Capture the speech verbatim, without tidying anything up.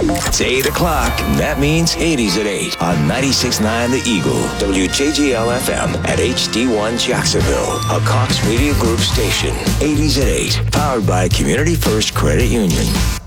It's eight o'clock, and that means eighties at eight on ninety-six point nine The Eagle, W J G L F M at H D one Jacksonville, a Cox Media Group station. eighties at eight, powered by Community First Credit Union.